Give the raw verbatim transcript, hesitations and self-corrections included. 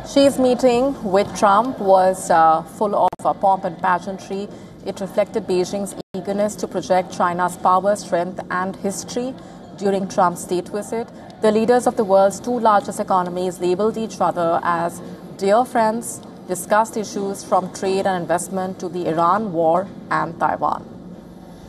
Xi's meeting with Trump was uh, full of uh, pomp and pageantry. It reflected Beijing's eagerness to project China's power, strength and history during Trump's state visit. The leaders of the world's two largest economies labeled each other as dear friends, discussed issues from trade and investment to the Iran war and Taiwan.